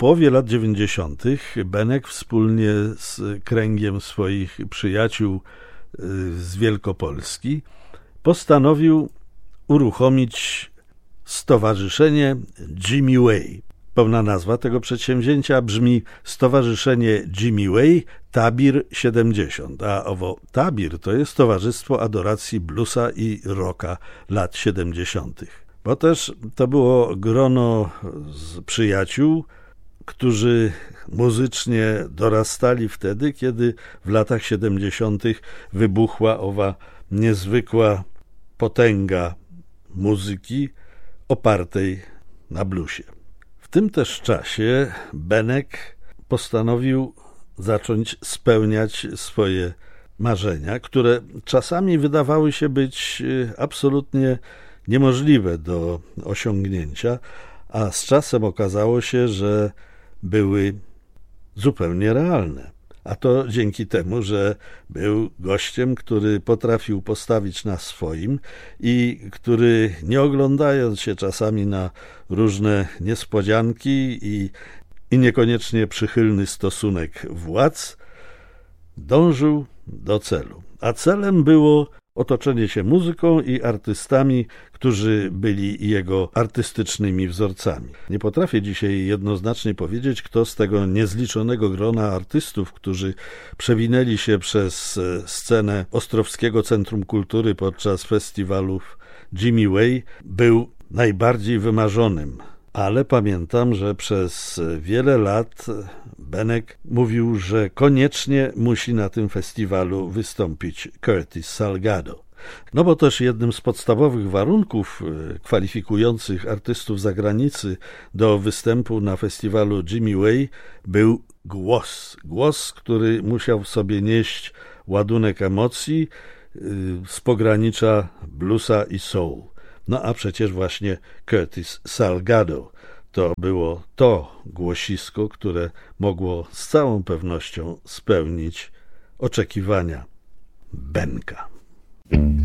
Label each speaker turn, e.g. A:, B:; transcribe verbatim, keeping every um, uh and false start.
A: połowie lat dziewięćdziesiątych Benek wspólnie z kręgiem swoich przyjaciół z Wielkopolski postanowił uruchomić stowarzyszenie Jimmy Way. Pełna nazwa tego przedsięwzięcia brzmi Stowarzyszenie Jimmy Way Tabir siedemdziesiąt, a owo Tabir to jest Towarzystwo Adoracji Bluesa i Rocka lat siedemdziesiątych. Bo też to było grono z przyjaciół, którzy muzycznie dorastali wtedy, kiedy w latach siedemdziesiątych wybuchła owa niezwykła potęga muzyki opartej na bluesie. W tym też czasie Benek postanowił zacząć spełniać swoje marzenia, które czasami wydawały się być absolutnie niemożliwe do osiągnięcia, a z czasem okazało się, że były zupełnie realne. A to dzięki temu, że był gościem, który potrafił postawić na swoim i który, nie oglądając się czasami na różne niespodzianki i, i niekoniecznie przychylny stosunek władz, dążył do celu. A celem było otoczenie się muzyką i artystami, którzy byli jego artystycznymi wzorcami. Nie potrafię dzisiaj jednoznacznie powiedzieć, kto z tego niezliczonego grona artystów, którzy przewinęli się przez scenę Ostrowskiego Centrum Kultury podczas festiwalów Jimmy Way, był najbardziej wymarzonym. Ale pamiętam, że przez wiele lat Benek mówił, że koniecznie musi na tym festiwalu wystąpić Curtis Salgado. No bo też jednym z podstawowych warunków kwalifikujących artystów z zagranicy do występu na festiwalu Jimmy Way był głos. Głos, który musiał w sobie nieść ładunek emocji z pogranicza bluesa i soul. No a przecież właśnie Curtis Salgado to było to głosisko, które mogło z całą pewnością spełnić oczekiwania Benka.